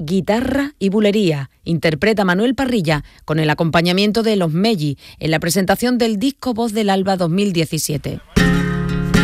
Guitarra y bulería. Interpreta Manuel Parrilla con el acompañamiento de Los Melli en la presentación del disco Voz del Alba 2017.